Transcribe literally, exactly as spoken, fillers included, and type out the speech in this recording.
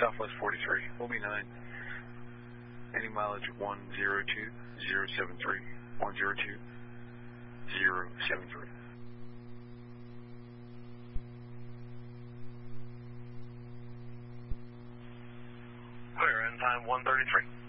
Southwest forty-three, will be nine. Any mileage one zero two zero seven three, one zero two zero seven three. Clear, end time one thirty-three.